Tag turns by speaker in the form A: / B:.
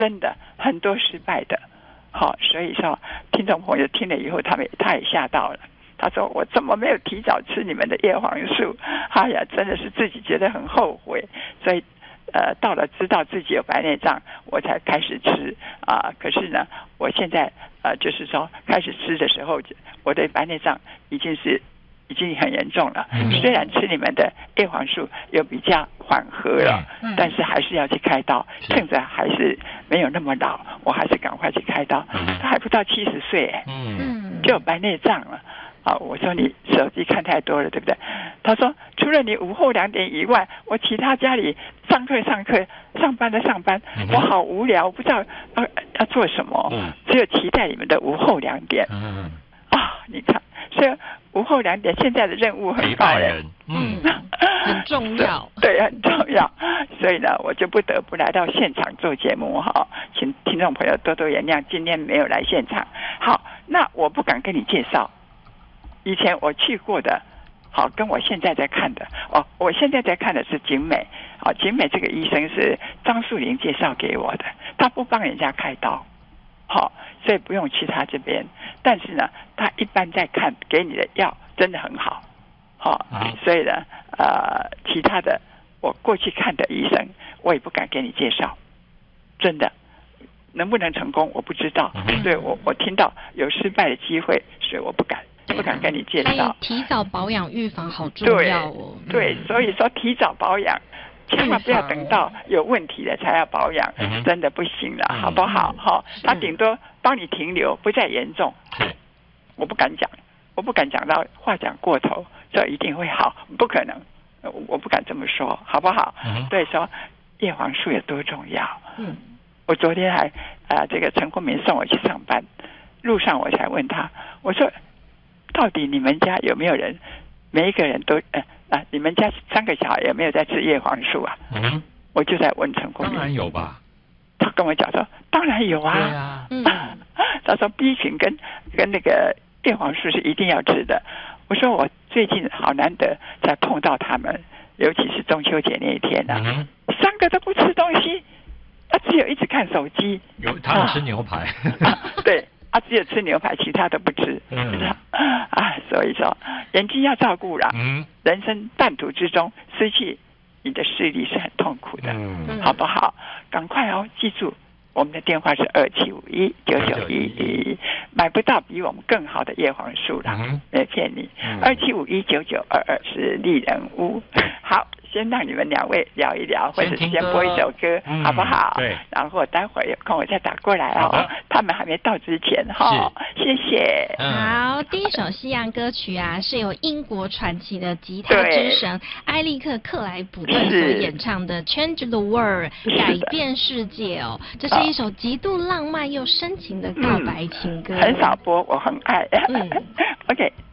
A: 真的很多失败的。好，所以说听众朋友听了以后，他也吓到了。他说：“我怎么没有提早吃你们的叶黄素？哎呀，真的是自己觉得很后悔。所以，到了知道自己有白内障，我才开始吃啊。可是呢，我现在就是说开始吃的时候，我的白内障已经很严重了。虽然吃你们的叶黄素又比较缓和了，但是还是要去开刀。趁着还是没有那么老，我还是赶快去开刀。他还不到70岁，就有白内障了。”啊，我说你手机看太多了，对不对？他说除了你午后2点以外，我其他家里上课、上班的上班，我好无聊，我不知道要做什么，只有期待你们的午后2点。啊，你看，所以午后2点现在的任务很高人，
B: 很重要，
A: 对，很重要。所以呢，我就不得不来到现场做节目哈，请听众朋友多多原谅，今天没有来现场。好，那我不敢跟你介绍。以前我去过的，好，跟我现在在看的我现在在看的是景美，景美这个医生是张树林介绍给我的，他不帮人家开刀，好，所以不用去他这边，但是呢，他一般在看给你的药真的很好，好，所以呢，其他的我过去看的医生，我也不敢给你介绍，真的。能不能成功我不知道，所以我听到有失败的机会，所以我不敢跟你介绍。
B: 提早保养预防好重要哦。
A: 对，所以说提早保养，千万不要等到有问题了才要保养，真的不行了，好不好？哈，他顶多帮你停留，不再严重。我不敢讲到话讲过头，这一定会好，不可能，我不敢这么说，好不好？对，说叶黄素有多重要。我昨天还这个陈国民送我去上班，路上我才问他，我说到底你们家有没有人，每一个人都你们家3个小孩有没有在吃叶黄素啊？我就在问陈国民。
C: 当然有吧。
A: 他跟我讲说，当然有啊。他说 B 群跟那个叶黄素是一定要吃的。我说我最近好难得才碰到他们，尤其是中秋节那一天3个都不吃东西。他只有一直看手机，
C: 他们吃牛排，
A: 对，只有吃牛排，其他都不吃。所以说眼睛要照顾啦。人生半途之中失去你的视力是很痛苦的，好不好？赶快记住我们的电话是27519911，买不到比我们更好的叶黄素啦，没骗你。27519922是丽人屋。好，先让你们2位聊一聊，或者先播一首歌，好不好？
C: 对。
A: 然后待会儿有空我再打过来他们还没到之前谢谢。
B: 好，第一首西洋歌曲是由英国传奇的吉他之神埃利克·克莱普顿所演唱的《Change the World》，改变世界这是一首极度浪漫又深情的告白情歌，
A: 很少播，我很爱。OK。